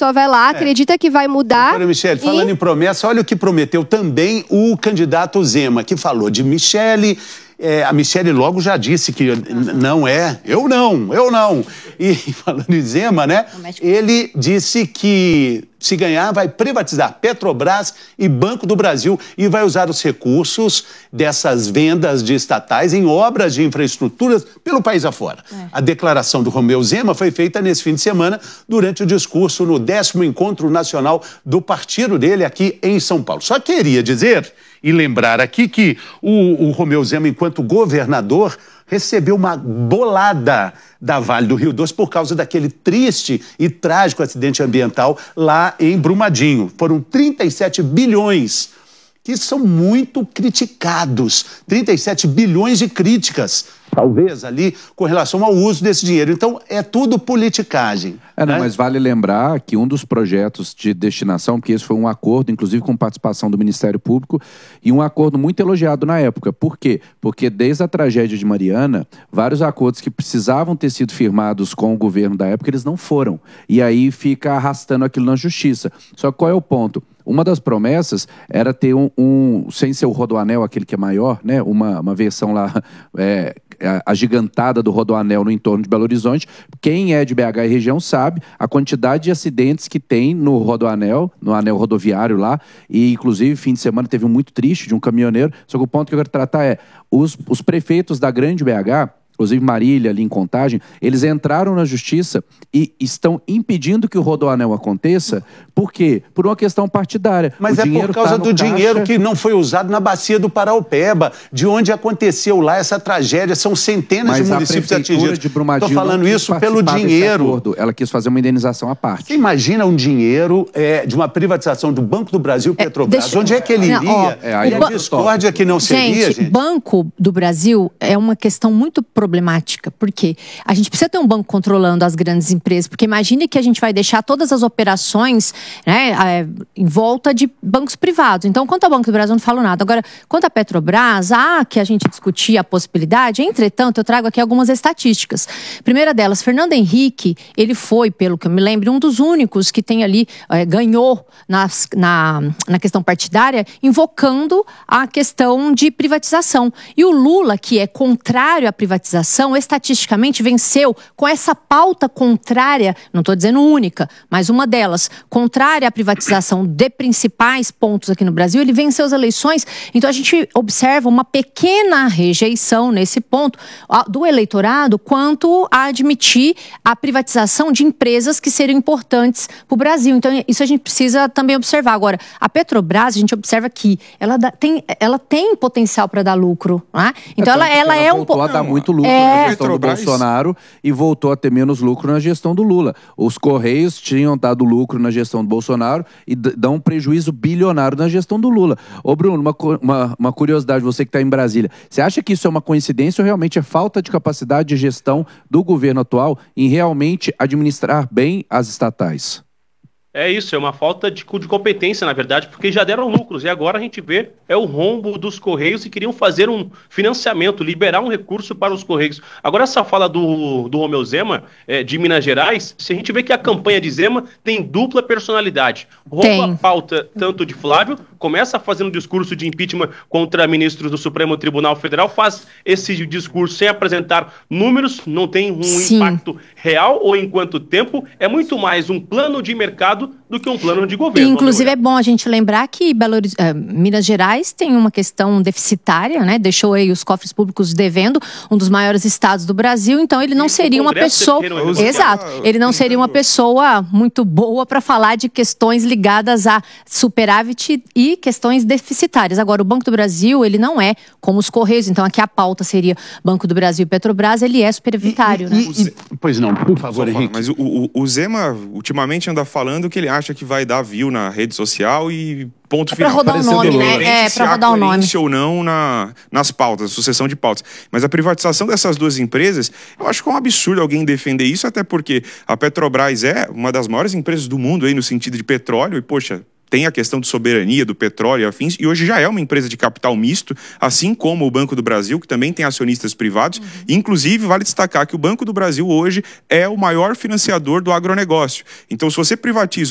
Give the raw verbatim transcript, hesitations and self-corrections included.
pessoa vai lá, é. acredita que vai mudar. Doutora Michele, e... falando em promessa, olha o que prometeu também o candidato Zema, que falou de Michele. É, a Michele logo já disse que não é, eu não, eu não. E falando em Zema, né, ele disse que se ganhar vai privatizar Petrobras e Banco do Brasil e vai usar os recursos dessas vendas de estatais em obras de infraestruturas pelo país afora. É. A declaração do Romeu Zema foi feita nesse fim de semana durante o discurso no décimo Encontro Nacional do partido dele aqui em São Paulo. Só queria dizer e lembrar aqui que o, o Romeu Zema, enquanto governador, recebeu uma bolada da Vale do Rio Doce por causa daquele triste e trágico acidente ambiental lá em Brumadinho. Foram trinta e sete bilhões, que são muito criticados. trinta e sete bilhões de críticas, talvez, ali, com relação ao uso desse dinheiro. Então, é tudo politicagem. É, não, né? Mas vale lembrar que um dos projetos de destinação, porque esse foi um acordo, inclusive com participação do Ministério Público, e um acordo muito elogiado na época. Por quê? Porque desde a tragédia de Mariana, vários acordos que precisavam ter sido firmados com o governo da época, eles não foram. E aí fica arrastando aquilo na justiça. Só que qual é o ponto? Uma das promessas era ter um, um sem ser o Rodoanel, aquele que é maior, né? Uma, uma versão lá é, agigantada do Rodoanel no entorno de Belo Horizonte. Quem é de B H e região sabe a quantidade de acidentes que tem no Rodoanel, no anel rodoviário lá, e inclusive fim de semana teve um muito triste de um caminhoneiro. Só que o ponto que eu quero tratar é, os, os prefeitos da grande B H, inclusive Marília, ali em Contagem, eles entraram na justiça e estão impedindo que o Rodoanel aconteça. Por quê? Por uma questão partidária. Mas o é por causa tá do caixa... dinheiro que não foi usado na bacia do Paraupeba, de onde aconteceu lá essa tragédia. São centenas Mas de municípios atingidos. Estou falando isso pelo dinheiro. Ela quis fazer uma indenização à parte. Você imagina um dinheiro é, de uma privatização do Banco do Brasil, Petrobras. É, deixa... Onde é que ele iria? Não, ó, é, e a discórdia que não seria, gente, gente? Banco do Brasil é uma questão muito problemática, porque a gente precisa ter um banco controlando as grandes empresas, porque imagine que a gente vai deixar todas as operações, né, em volta de bancos privados. Então, quanto ao Banco do Brasil, eu não falo nada. Agora, quanto à Petrobras, há que a gente discutir a possibilidade. Entretanto, eu trago aqui algumas estatísticas. Primeira delas, Fernando Henrique, ele foi, pelo que eu me lembro, um dos únicos que tem ali, é, ganhou nas, na, na questão partidária, invocando a questão de privatização. E o Lula, que é contrário à privatização, estatisticamente venceu com essa pauta contrária, não estou dizendo única, mas uma delas, contrária à privatização de principais pontos aqui no Brasil, ele venceu as eleições. Então a gente observa uma pequena rejeição nesse ponto do eleitorado quanto a admitir a privatização de empresas que seriam importantes para o Brasil. Então isso a gente precisa também observar. Agora, a Petrobras, a gente observa que ela dá, tem, ela tem potencial para dar lucro, né? Então é ela, ela, ela é um... voltou a dar muito lucro é... na gestão do Bolsonaro e voltou a ter menos lucro na gestão do Lula. Os Correios tinham dado lucro na gestão do Bolsonaro e dão um prejuízo bilionário na gestão do Lula. Ô Bruno, uma, uma, uma curiosidade, você que está em Brasília, você acha que isso é uma coincidência ou realmente é falta de capacidade de gestão do governo atual em realmente administrar bem as estatais? É isso, é uma falta de, de competência, na verdade, porque já deram lucros. E agora a gente vê é o rombo dos Correios e queriam fazer um financiamento, liberar um recurso para os Correios. Agora essa fala do, do Romeu Zema, é, de Minas Gerais, se a gente vê que a campanha de Zema tem dupla personalidade. Rouba tem. a pauta tanto de Flávio, começa fazendo um discurso de impeachment contra ministros do Supremo Tribunal Federal, faz esse discurso sem apresentar números, não tem um Sim. impacto real ou em quanto tempo, é muito mais um plano de mercado do que um plano de governo. Inclusive é bom a gente lembrar que Belo Horiz... uh, Minas Gerais tem uma questão deficitária, né? Deixou aí os cofres públicos devendo, um dos maiores estados do Brasil, então ele não e seria uma pessoa... Exato, ele não seria uma pessoa muito boa para falar de questões ligadas a superávit e questões deficitárias. Agora, o Banco do Brasil, ele não é como os Correios, então aqui a pauta seria Banco do Brasil e Petrobras, ele é superavitário, né? E, e, pois não, por favor, Henrique. Mas o, o, o Zema ultimamente anda falando que ele acha que vai dar view na rede social e ponto é final. Pra rodar o nome, né? É, pra rodar o nome. ou não na, nas pautas, sucessão de pautas. Mas a privatização dessas duas empresas, eu acho que é um absurdo alguém defender isso, até porque a Petrobras é uma das maiores empresas do mundo aí no sentido de petróleo e, poxa, tem a questão de soberania do petróleo e afins, e hoje já é uma empresa de capital misto, assim como o Banco do Brasil, que também tem acionistas privados. Uhum. Inclusive, vale destacar que o Banco do Brasil hoje é o maior financiador do agronegócio. Então, se você privatiza